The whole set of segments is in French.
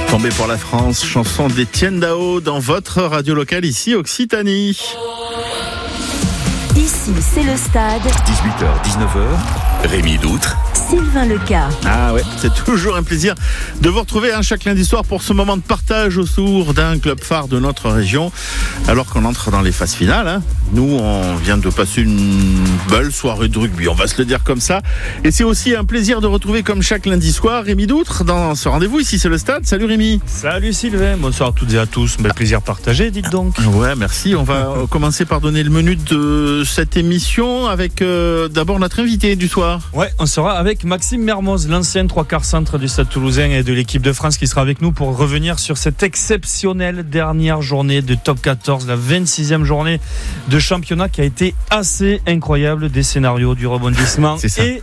Tombé pour la France, chanson d'Étienne Dao dans votre radio locale ici, Occitanie. Ici, c'est le stade. 18h, 19h, Rémi Doutre. Sylvain Lecas. Ah ouais, c'est toujours un plaisir de vous retrouver chaque lundi soir pour ce moment de partage autour d'un club phare de notre région. Alors qu'on entre dans les phases finales, nous on vient de passer une belle soirée de rugby, on va se le dire comme ça. Et c'est aussi un plaisir de retrouver comme chaque lundi soir Rémi Doutre dans ce rendez-vous. Ici c'est le stade. Salut Rémi. Salut Sylvain, bonsoir à toutes et à tous. Plaisir partagé, dites donc. Ouais, merci. On va commencer par donner le menu de cette émission avec d'abord notre invité du soir. Ouais, on sera avec Maxime Mermoz, l'ancien 3/4 centre du Stade Toulousain et de l'équipe de France qui sera avec nous pour revenir sur cette exceptionnelle dernière journée de Top 14, la 26e journée de championnat qui a été assez incroyable, des scénarios, du rebondissement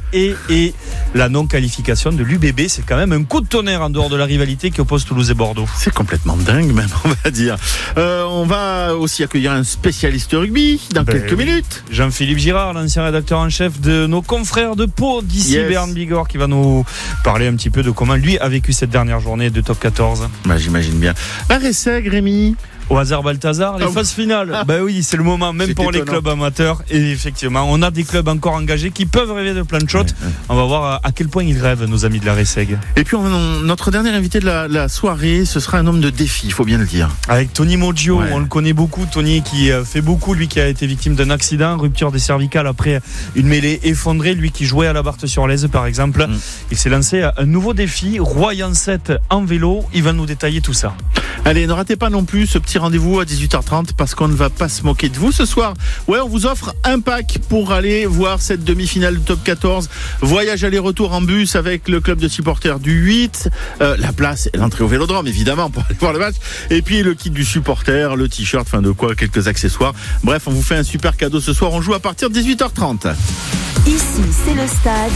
et la non-qualification de l'UBB. C'est quand même un coup de tonnerre en dehors de la rivalité qui oppose Toulouse et Bordeaux. C'est complètement dingue même, on va dire. On va aussi accueillir un spécialiste rugby dans quelques minutes. Jean-Philippe Girard, l'ancien rédacteur en chef de nos confrères de Pau d'ici, Berne Bigorre, qui va nous parler un petit peu de comment lui a vécu cette dernière journée de Top 14. J'imagine bien. La Resseg, Rémi. Au hasard Balthazar, les phases finales. Oui, c'est le moment, même pour les clubs amateurs. Et effectivement, on a des clubs encore engagés qui peuvent rêver de plein de choses. On va voir à quel point ils rêvent, nos amis de la Resseg. Et puis, notre dernier invité de la soirée, ce sera un homme de défi, il faut bien le dire. Avec Tony Moggio, on le connaît beaucoup. Tony qui fait beaucoup, lui qui a été victime d'un accident, rupture des cervicales après une mêlée effondrée. Lui qui jouait à la Barthe-sur-Lèze, par exemple. Il s'est lancé à un nouveau défi, Royan 7 en vélo. Il va nous détailler tout ça. Allez, ne ratez pas non plus ce petit rendez-vous à 18h30 parce qu'on ne va pas se moquer de vous ce soir. Ouais, on vous offre un pack pour aller voir cette demi-finale du Top 14. Voyage aller-retour en bus avec le club de supporters du 8. La place et l'entrée au Vélodrome, évidemment, pour aller voir le match. Et puis le kit du supporter, le t-shirt, quelques accessoires. Bref, on vous fait un super cadeau ce soir. On joue à partir de 18h30. Ici, c'est le stade.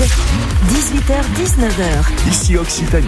18h-19h. Ici Occitanie.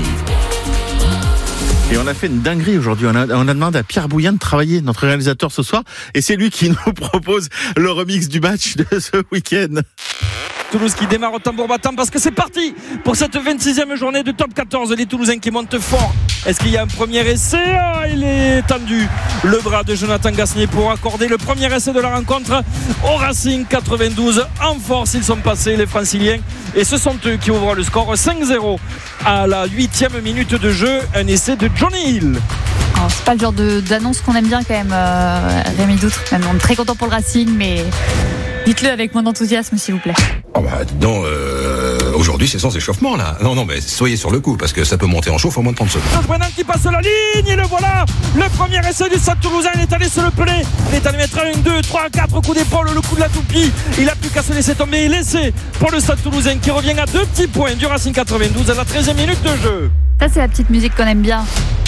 Et on a fait une dinguerie aujourd'hui. On a demandé à Pierre Bouillan de travailler, notre réalisateur ce soir. Et c'est lui qui nous propose le remix du match de ce week-end. Toulouse qui démarre au tambour battant parce que c'est parti pour cette 26e journée de Top 14. Les Toulousains qui montent fort. Est-ce qu'il y a un premier essai? Il est tendu. Le bras de Jonathan Gasnier pour accorder le premier essai de la rencontre au Racing 92. En force, ils sont passés, les Franciliens. Et ce sont eux qui ouvrent le score 5-0 à la 8e minute de jeu. Un essai de Johnny Hill. Alors, c'est pas le genre d'annonce qu'on aime bien quand même, Rémi Doutre. On est très content pour le Racing, mais dites-le avec moins d'enthousiasme, s'il vous plaît. Aujourd'hui c'est sans échauffement là. Non, mais soyez sur le coup parce que ça peut monter en chauffe en moins de 30 secondes. Brennan qui passe la ligne et le voilà. Le premier essai du Stade Toulousain, il est allé se le peler. Il est allé mettre 1, 2, 3, 4 coups d'épaule, le coup de la toupie. Il a plus qu'à se laisser tomber et laisser pour le Stade Toulousain qui revient à 2 petits points du Racing 92 à la 13e minute de jeu. Ça c'est la petite musique qu'on aime bien.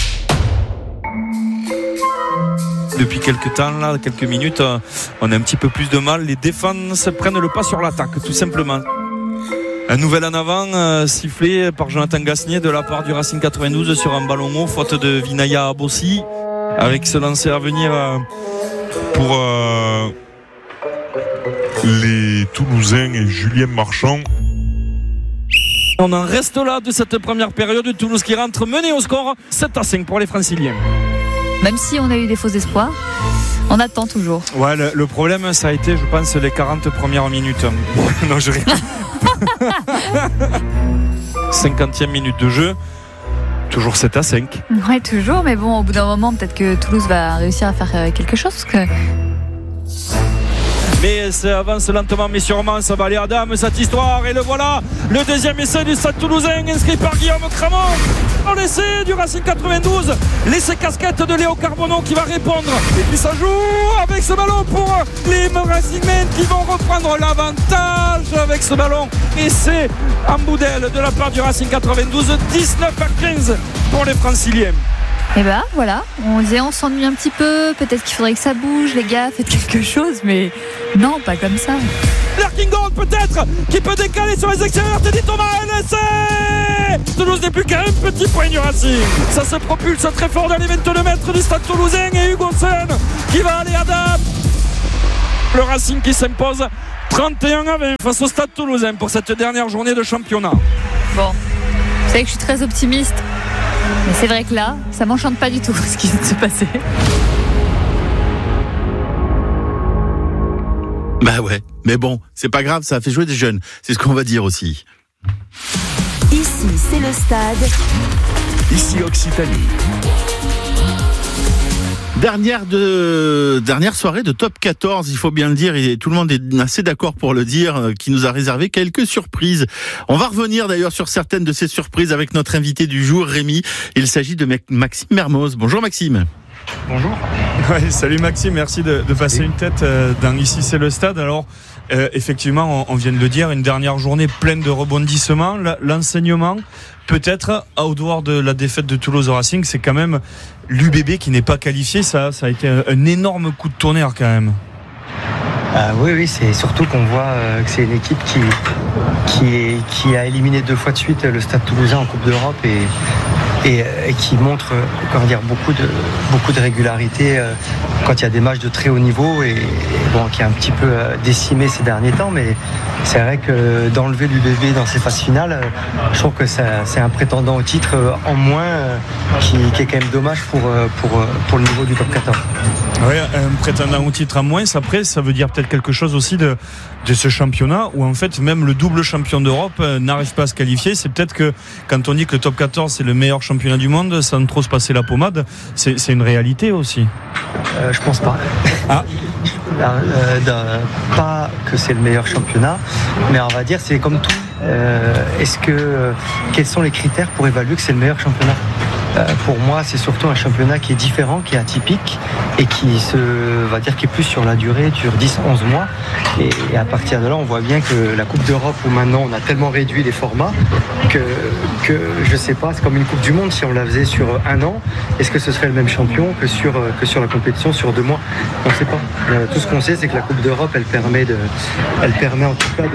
Depuis quelques temps, quelques minutes, on a un petit peu plus de mal. Les défenses prennent le pas sur l'attaque, tout simplement. Un nouvel en avant sifflé par Jonathan Gasnier de la part du Racing 92 sur un ballon haut, faute de Vinaya Abossi, avec ce lancer à venir pour les Toulousains et Julien Marchand. On en reste là de cette première période. Toulouse qui rentre menée au score 7-5 pour les Franciliens. Même si on a eu des faux espoirs, on attend toujours. Ouais, le problème, ça a été, je pense, les 40 premières minutes. Non, je rigole. 50e minute de jeu. Toujours 7-5. Ouais, toujours, mais bon, au bout d'un moment, peut-être que Toulouse va réussir à faire quelque chose. Parce que... Mais ça avance lentement mais sûrement, ça va aller à dame cette histoire. Et le voilà, le deuxième essai du Stade Toulousain inscrit par Guillaume Cramont. Dans l'essai du Racing 92, l'essai casquette de Léo Carbonneau qui va répondre. Et puis ça joue avec ce ballon pour les Racingmen qui vont reprendre l'avantage avec ce ballon. Essai en boudelle de la part du Racing 92, 19-15 pour les Franciliens. Et voilà, on s'ennuie un petit peu, peut-être qu'il faudrait que ça bouge, les gars, faites quelque chose, mais non, pas comme ça. Lerkingold peut-être, qui peut décaler sur les extérieurs, Teddy Thomas, l'essai. Toulouse n'est plus qu'à un petit point du Racing. Ça se propulse très fort dans les 22 mètres du Stade Toulousain et Hugonsen qui va aller à dame. Le Racing qui s'impose 31-20 face au Stade Toulousain pour cette dernière journée de championnat. Bon, vous savez que je suis très optimiste. Mais c'est vrai que là, ça m'enchante pas du tout ce qui vient de se passer. Bah ouais, mais bon, c'est pas grave, ça a fait jouer des jeunes. C'est ce qu'on va dire aussi. Ici, c'est le stade. Ici Occitanie. Dernière soirée de Top 14, il faut bien le dire, et tout le monde est assez d'accord pour le dire, qui nous a réservé quelques surprises. On va revenir d'ailleurs sur certaines de ces surprises avec notre invité du jour, Rémi. Il s'agit de Maxime Mermoz. Bonjour Maxime. Bonjour. Ouais, salut Maxime, merci de passer une tête dans Ici c'est le stade. Alors effectivement, on vient de le dire, une dernière journée pleine de rebondissements. L'enseignement, peut-être, au dehors de la défaite de Toulouse au Racing, c'est quand même l'UBB qui n'est pas qualifié. Ça a été un énorme coup de tonnerre quand même. Oui, c'est surtout qu'on voit que c'est une équipe qui a éliminé 2 fois de suite le Stade Toulousain en Coupe d'Europe et qui montre beaucoup de régularité quand il y a des matchs de très haut niveau et qui a un petit peu décimé ces derniers temps, mais c'est vrai que d'enlever l'UBB dans ces phases finales, je trouve que c'est un prétendant au titre en moins qui est quand même dommage pour le niveau du top 14. Oui, un prétendant au titre en moins, après ça veut dire peut-être quelque chose aussi de ce championnat où en fait même le double champion d'Europe n'arrive pas à se qualifier. C'est peut-être que quand on dit que le top 14 c'est le meilleur championnat du monde sans trop se passer la pommade, c'est une réalité aussi. Je pense pas. Pas que c'est le meilleur championnat, mais on va dire c'est comme tout. Quels sont les critères pour évaluer que c'est le meilleur championnat ? Pour moi, c'est surtout un championnat qui est différent, qui est atypique et qui est plus sur la durée, dure 10-11 mois. Et à partir de là, on voit bien que la Coupe d'Europe, où maintenant on a tellement réduit les formats que je sais pas, c'est comme une Coupe du Monde. Si on la faisait sur 1 an, est-ce que ce serait le même champion que sur la compétition sur 2 mois ? On ne sait pas. Tout ce qu'on sait, c'est que la Coupe d'Europe, elle permet en tout cas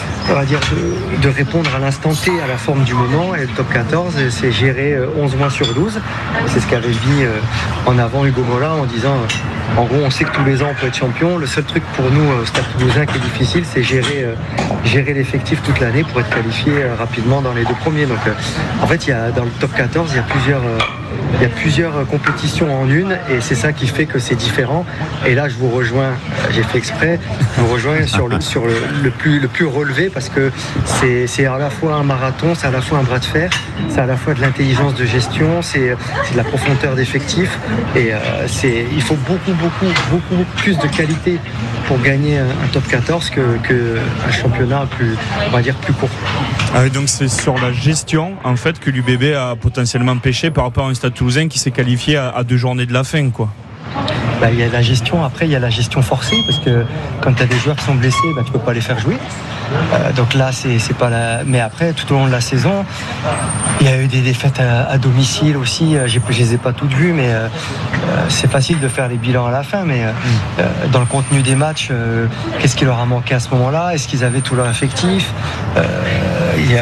de répondre à l'instant T, à la forme du moment. Et le top 14, c'est géré 11 mois sur 12. C'est ce qu'avait dit en avant Hugo Mola en disant en gros on sait que tous les ans on peut être champion. Le seul truc pour nous Stade Toulousain qui est difficile, c'est gérer l'effectif toute l'année pour être qualifié rapidement dans les 2 premiers. Donc en fait dans le top 14 il y a plusieurs compétitions en une et c'est ça qui fait que c'est différent. Et là je vous rejoins, j'ai fait exprès, je vous rejoins sur le plus relevé parce que c'est à la fois un marathon, c'est à la fois un bras de fer, c'est à la fois de l'intelligence de gestion, c'est de la profondeur d'effectifs et il faut beaucoup plus de qualité pour gagner un top 14 qu'un championnat plus court. Donc c'est sur la gestion en fait que l'UBB a potentiellement pêché par rapport à un Stade Toulousain qui s'est qualifié à 2 journées de la fin, quoi. Il y a la gestion, après il y a la gestion forcée parce que quand tu as des joueurs qui sont blessés, tu peux pas les faire jouer. Donc là c'est pas la... Mais après tout au long de la saison il y a eu des défaites à domicile aussi, je les ai pas toutes vues mais c'est facile de faire les bilans à la fin, mais dans le contenu des matchs qu'est-ce qui leur a manqué à ce moment-là, est-ce qu'ils avaient tout leur effectif, il y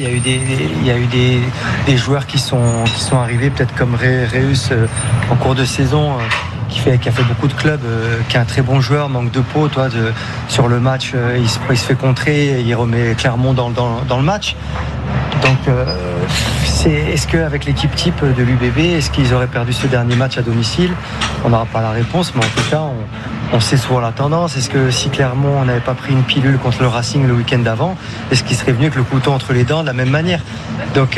a eu des joueurs qui sont arrivés peut-être comme Reus en cours de saison qui a fait beaucoup de clubs, qui est un très bon joueur, manque de peau, sur le match, il se fait contrer, il remet Clermont dans le match. Donc, est-ce qu'avec l'équipe type de l'UBB, est-ce qu'ils auraient perdu ce dernier match à domicile ? On n'aura pas la réponse, mais en tout cas, on sait souvent la tendance. Est-ce que si Clermont n'avait pas pris une pilule contre le Racing le week-end d'avant, est-ce qu'il serait venu avec le couteau entre les dents de la même manière ? Donc,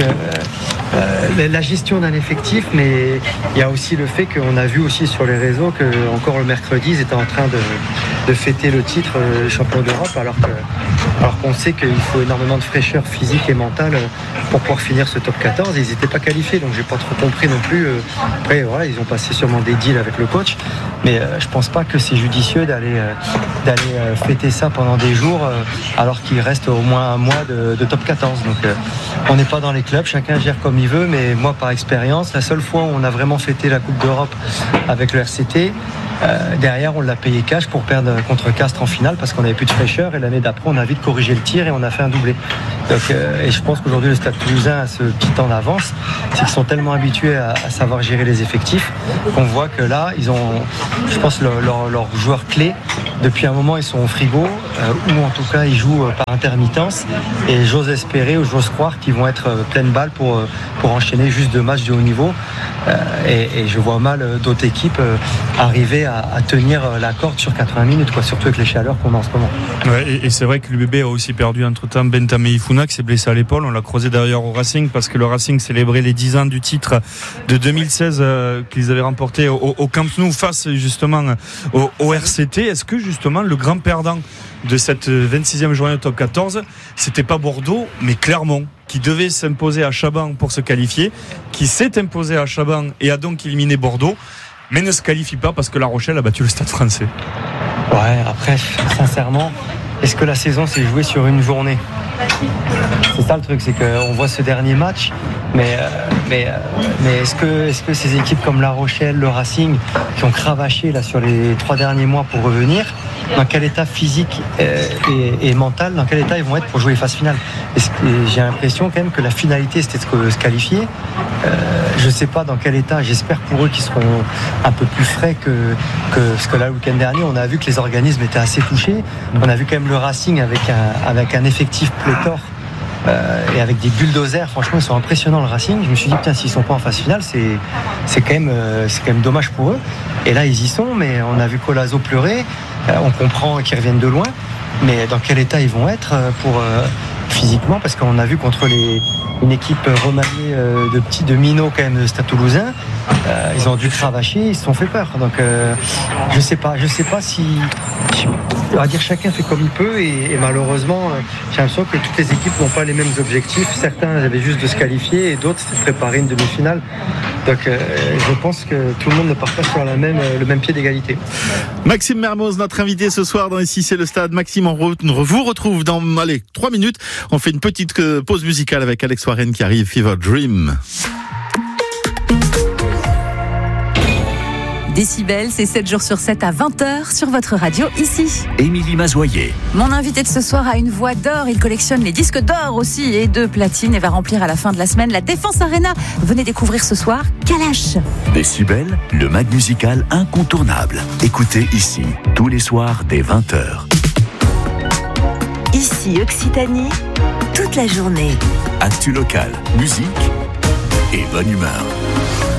la gestion d'un effectif, mais il y a aussi le fait qu'on a vu aussi sur les réseaux que encore le mercredi, ils étaient en train de fêter le titre champion d'Europe, alors qu'on sait qu'il faut énormément de fraîcheur physique et mentale pour pouvoir finir ce top 14. Ils n'étaient pas qualifiés, donc j'ai pas trop compris non plus. Après, voilà, ils ont passé sûrement des deals avec le coach, mais je pense pas que c'est judicieux d'aller fêter ça pendant des jours, alors qu'il reste au moins un mois de top 14. Donc on n'est pas dans les clubs, chacun gère comme il veut, mais moi par expérience, la seule fois où on a vraiment fêté la Coupe d'Europe avec le RCT, Derrière, on l'a payé cash pour perdre contre Castres en finale parce qu'on n'avait plus de fraîcheur. Et l'année d'après, on a vite corrigé le tir et on a fait un doublé. Donc, et je pense qu'aujourd'hui, le Stade Toulousain a ce petit temps d'avance. C'est qu'ils sont tellement habitués à savoir gérer les effectifs qu'on voit que là, ils ont, je pense, leurs joueurs clés. Depuis un moment, ils sont au frigo ou en tout cas, ils jouent par intermittence. Et j'ose espérer ou j'ose croire qu'ils vont être pleine balle pour enchaîner juste 2 matchs de haut niveau. Et je vois mal d'autres équipes arriver à tenir la corde sur 80 minutes, quoi, surtout avec les chaleurs qu'on a en ce moment. Ouais, et c'est vrai que l'UBB a aussi perdu entre-temps Bentamé Ifuna qui s'est blessé à l'épaule. On l'a creusé d'ailleurs au Racing parce que le Racing célébrait les 10 ans du titre de 2016 qu'ils avaient remporté au Camp Nou face justement au RCT. Est-ce que justement le grand perdant de cette 26e journée de top 14, c'était pas Bordeaux mais Clermont, qui devait s'imposer à Chaban pour se qualifier, qui s'est imposé à Chaban et a donc éliminé Bordeaux, mais ne se qualifie pas parce que La Rochelle a battu le Stade Français. Ouais, après, sincèrement, est-ce que la saison s'est jouée sur une journée ? C'est ça le truc, c'est qu'on voit ce dernier match, mais est-ce que ces équipes comme La Rochelle, le Racing, qui ont cravaché là sur les 3 derniers mois pour revenir, dans quel état physique et mental, dans quel état ils vont être pour jouer les phases finales ? J'ai l'impression quand même que la finalité c'était de se qualifier. Je ne sais pas dans quel état, j'espère pour eux qu'ils seront un peu plus frais que ce que là le week-end dernier, on a vu que les organismes étaient assez touchés. On a vu quand même le Racing avec un effectif pléthore et avec des bulldozers. Franchement, ils sont impressionnants le Racing. Je me suis dit, putain, s'ils ne sont pas en phase finale, c'est quand même dommage pour eux. Et là, ils y sont, mais on a vu Colazo pleurer. On comprend qu'ils reviennent de loin, mais dans quel état ils vont être physiquement, parce qu'on a vu contre une équipe remaniée de minots quand même de Stade Toulousain, ils ont dû cravacher, ils se sont fait peur. Donc je sais pas si, on va dire, chacun fait comme il peut et malheureusement j'ai l'impression que toutes les équipes n'ont pas les mêmes objectifs. Certains avaient juste de se qualifier et d'autres c'était de préparer une demi-finale. Donc je pense que tout le monde ne part pas sur le même pied d'égalité. Maxime Mermoz, notre invité ce soir dans Ici c'est le Stade. Maxime, on vous retrouve dans 3 minutes. On fait une petite pause musicale avec Alex Warren qui arrive, Fever Dream. Décibel, c'est 7 jours sur 7 à 20h sur votre radio ici. Émilie Mazoyer. Mon invité de ce soir a une voix d'or. Il collectionne les disques d'or aussi et de platine et va remplir à la fin de la semaine la Défense Arena. Venez découvrir ce soir Kalash. Décibel, le mag musical incontournable. Écoutez ici, tous les soirs dès 20h. Ici Occitanie, toute la journée. Actu local, musique et bonne humeur.